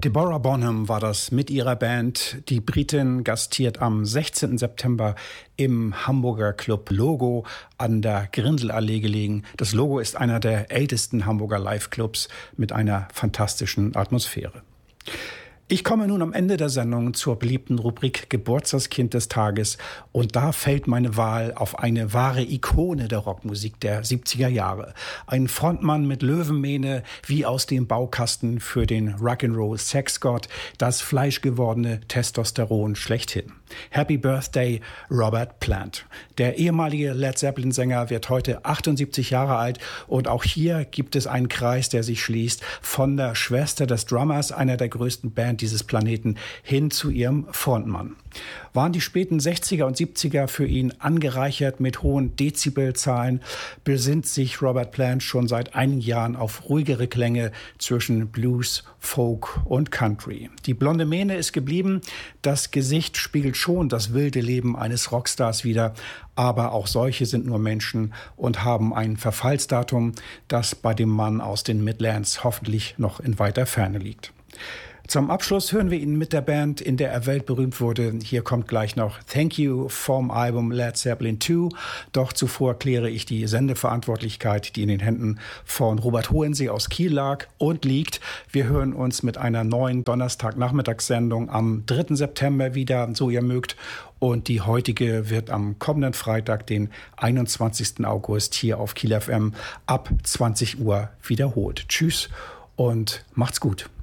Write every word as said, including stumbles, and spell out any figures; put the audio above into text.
Deborah Bonham war das mit ihrer Band. Die Britin gastiert am sechzehnten September im Hamburger Club Logo an der Grindelallee gelegen. Das Logo ist einer der ältesten Hamburger Live-Clubs mit einer fantastischen Atmosphäre. Ich komme nun am Ende der Sendung zur beliebten Rubrik Geburtstagskind des Tages und da fällt meine Wahl auf eine wahre Ikone der Rockmusik der siebziger Jahre. Ein Frontmann mit Löwenmähne wie aus dem Baukasten für den Rock'n'Roll Sexgott, das fleischgewordene Testosteron schlechthin. Happy Birthday, Robert Plant. Der ehemalige Led Zeppelin-Sänger wird heute achtundsiebzig Jahre alt und auch hier gibt es einen Kreis, der sich schließt von der Schwester des Drummers, einer der größten Bands dieses Planeten, hin zu ihrem Frontmann. Waren die späten sechziger und siebziger für ihn angereichert mit hohen Dezibelzahlen, besinnt sich Robert Plant schon seit einigen Jahren auf ruhigere Klänge zwischen Blues, Folk und Country. Die blonde Mähne ist geblieben, das Gesicht spiegelt schon das wilde Leben eines Rockstars wider, aber auch solche sind nur Menschen und haben ein Verfallsdatum, das bei dem Mann aus den Midlands hoffentlich noch in weiter Ferne liegt. Zum Abschluss hören wir ihn mit der Band, in der er weltberühmt wurde. Hier kommt gleich noch Thank You vom Album Led Zeppelin zwei. Doch zuvor kläre ich die Sendeverantwortlichkeit, die in den Händen von Robert Hohensee aus Kiel lag und liegt. Wir hören uns mit einer neuen Donnerstagnachmittagssendung am dritten September wieder, so ihr mögt. Und die heutige wird am kommenden Freitag, den einundzwanzigsten August, hier auf Kiel F M ab zwanzig Uhr wiederholt. Tschüss und macht's gut.